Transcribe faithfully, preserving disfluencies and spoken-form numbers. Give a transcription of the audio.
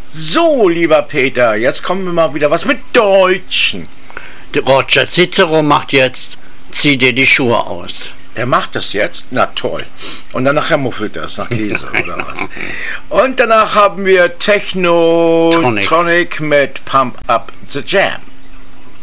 So, lieber Peter, jetzt kommen wir mal wieder was mit Deutschen. Der Roger Cicero macht jetzt, zieh dir die Schuhe aus. Der macht das jetzt? Na toll. Und danach muffelt das nach Käse oder was. Und danach haben wir Techno Tronic, Tronic mit Pump Up the Jam.